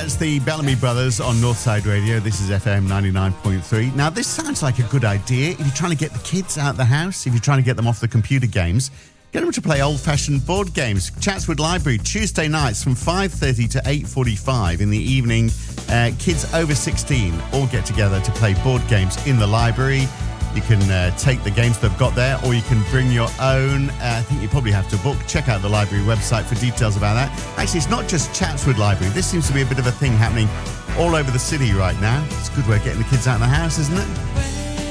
It's the Bellamy Brothers on Northside Radio. This is FM 99.3. Now, this sounds like a good idea if you're trying to get the kids out of the house, if you're trying to get them off the computer games. Get them to play old-fashioned board games. Chatswood Library, Tuesday nights from 5:30 to 8:45 in the evening. Kids over 16 all get together to play board games in the library. You can take the games they've got there, or you can bring your own. I think you probably have to book. Check out the library website for details about that. Actually, it's not just Chatswood Library. This seems to be a bit of a thing happening all over the city right now. It's a good way of getting the kids out of the house, isn't it?